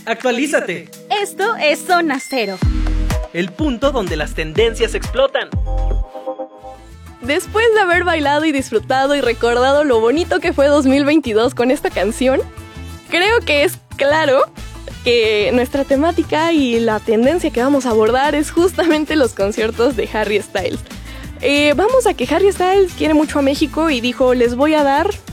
Actualízate. Esto es Zona Cero. El punto donde las tendencias explotan. Después de haber bailado y disfrutado y recordado lo bonito que fue 2022 con esta canción, creo que es claro que nuestra temática y la tendencia que vamos a abordar es justamente los conciertos de Harry Styles. Vamos a que Harry Styles quiere mucho a México y dijo, les voy a dar